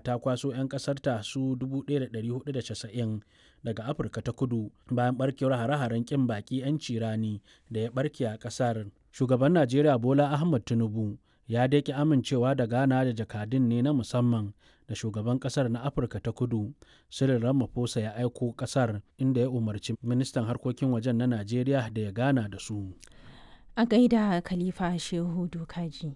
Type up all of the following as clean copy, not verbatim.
ta kwaso 'yan ƙasarta su 1,490 daga Afirka ta Kudu bayan ɓarkewar hare-haren ƙin baƙi 'yanci rani da ya ɓarke a ƙasar. Shugaban Najeriya Bola Ahmed Tinubu ya dai ƙi amincewa da gana da jakadun ne na musamman da shugaban ƙasar na Afirka ta Kudu Cyril Ramaphosa ya aiko ƙasar, inda ya umarci ministan harkokin wajen na Najeriya da ya gana da su. A gaida Khalifa Shehu Dokaji.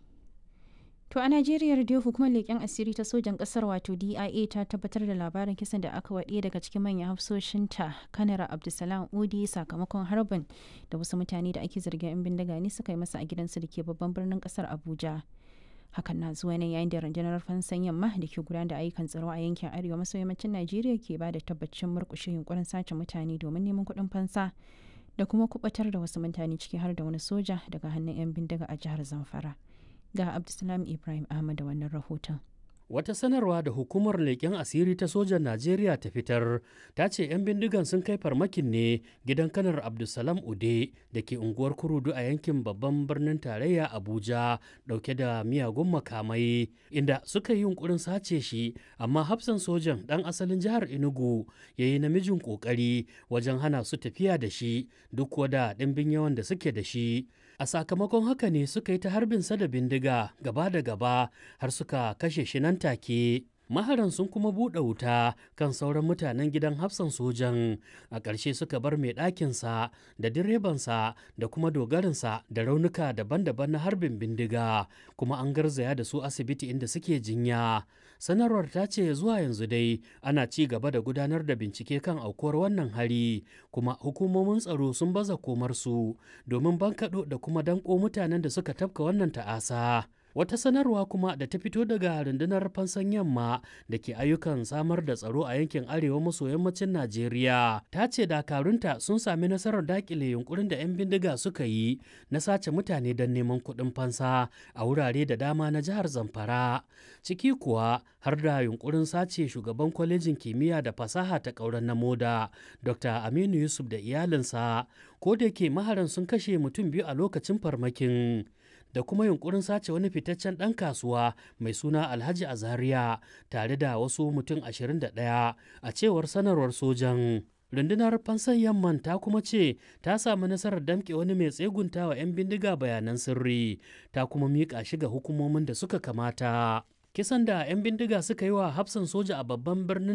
To a Najeriya dai hukumar leƙen asiri ta sojan ƙasar wato DIA ta tabbatar da labarin kisan da aka waɗe daga cikin manyan hafsoshinta Kanar Abdulsalam Udi sakamakon harbin da wasu mutane da ake zargin 'yan bindiga ne suka yi masa a gidansu da ke babban birnin ƙasar Abuja. Hakan na zuwa ne yayin da rundunar fansan yamma da ke gudanar da ayyukan tsaro a yankin arewa maso yammacin Najeriya ke ba da tabbacin murƙushe yunkurin sace mutane domin neman kuɗin fansa da kuma kubatar da wasu mutane ciki har da wani soja daga hannun 'yan bindiga a jihar Zamfara. Ga Abdulsalam Ibrahim Ahmad da wannan rahoton. Wata sanarwa da hukumar leƙen asiri ta sojan Najeriya ta fitar ta ce 'yan bindigan sun kai farmakin ne gidan kanar Abdulsalam Ude da ke unguwar Kurudu a yankin babban birnin tarayya Abuja ɗauke da miyagun makamai inda suka yi yunkurin sace shi, amma hafsan sojan ɗan asalin jihar Enugu ya yi namijin ƙoƙari wajen hana su tafiya da shi duk da ɗimbin yawan da suke da shi. A sakamakon haka ne suka yi ta harbinsa da bindiga gaba da gaba har suka kashe shi nan take. Maharan sun kuma buɗe wuta kan sauran mutanen gidan hafsan sojan, a ƙarshe suka bar mai ɗakinsa da direbansa da kuma dogarinsa da raunuka daban-daban na harbin bindiga, kuma an garzaya da su asibiti inda suke jinya. Sanarwar ta ce zuwa yanzu dai ana ci gaba da gudanar da bincike kan aukuwar wannan hari, kuma hukumomin tsaro sun baza komarsu domin bankaɗo da kuma danƙo mutanen da suka tafka wannan ta'asa. Wata sanarwa kuma da ta fito daga rundunar fansan yamma da ke ayyukan samar da tsaro a yankin arewa maso yammacin Najeriya ta ce dakarunta sun sami nasarar dakile yunkurin da 'yan bindiga suka yi na sace mutane don neman kuɗin fansa a wurare da dama na jihar Zamfara, ciki kuwa har da yunkurin sace shugaban kwalejin kimiyya da fasaha ta Kauran na Moda Dr. Aminu Yusuf da iyalinsa, ko da yake maharan sun kashe mutum biyu a lokacin farmakin. Da kuma yunkurin sace wani fitaccen ɗan kasuwa mai suna Alhaji Azariya tare da wasu mutum 21 a cewar sanarwar sojan. Rundunar fansan yamman ta kuma ce ta samu nasarar damƙe wani mai tsegunta wa 'yan bindiga bayanan sirri, ta kuma miƙa shi ga hukumomin da suka kamata. Kisan da 'yan bindiga suka yi wa hafsan soja a babban birnin